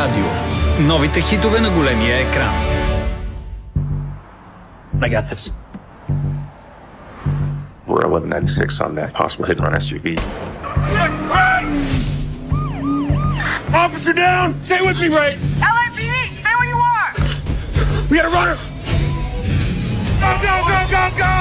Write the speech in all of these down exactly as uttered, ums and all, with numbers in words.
радио. Новите хитове на големия екран. I got this. We're eleven ninety-six on that possible hit and run S U V. Officer down! Stay with me, Ray! L A P D, stay where you are! We got a runner! Go, go, go, go, go!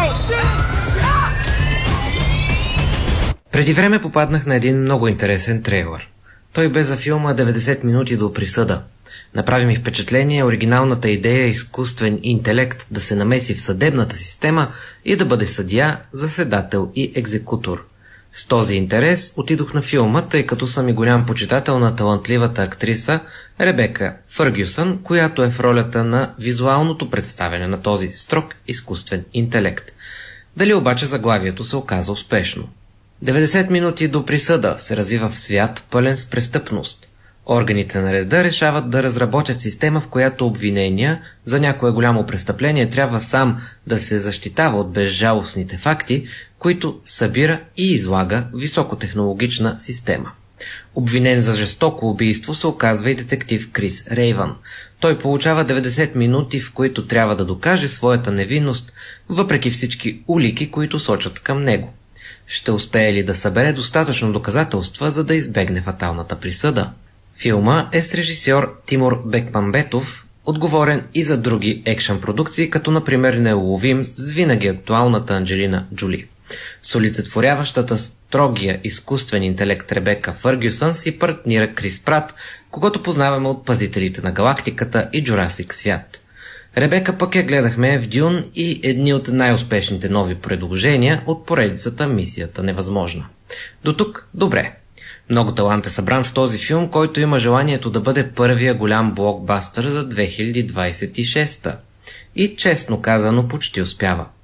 Преди време попаднах на един много интересен трейлър. Той бе за филма деветдесет минути до присъда. Направи ми впечатление оригиналната идея изкуствен интелект да се намеси в съдебната система и да бъде съдия, заседател и екзекутор. С този интерес отидох на филма, тъй като съм и голям почитател на талантливата актриса Ребека Фъргюсън, която е в ролята на визуалното представяне на този строг изкуствен интелект. Дали обаче заглавието се оказа успешно? деветдесет минути до присъда се развива в свят пълен с престъпност. Органите на реда решават да разработят система, в която обвинения за някое голямо престъпление трябва сам да се защитава от безжалостните факти, които събира и излага високотехнологична система. Обвинен за жестоко убийство се оказва и детектив Крис Рейвън. Той получава деветдесет минути, в които трябва да докаже своята невинност, въпреки всички улики, които сочат към него. Ще успее ли да събере достатъчно доказателства, за да избегне фаталната присъда? Филма е с режисьор Тимур Бекмамбетов, отговорен и за други екшън продукции, като например Неуловим с винаги актуалната Анджелина Джоли. С олицетворяващата строгия изкуствен интелект Ребека Фъргюсън си партнира Крис Прат, когото познаваме от Пазителите на галактиката и Джурасик свят. Ребека пък я гледахме в Дюн и едни от най-успешните нови предложения от поредицата Мисията невъзможна. До тук добре. Много талант е събран в този филм, който има желанието да бъде първия голям блокбастър за две хиляди двадесет и шеста. И честно казано почти успява.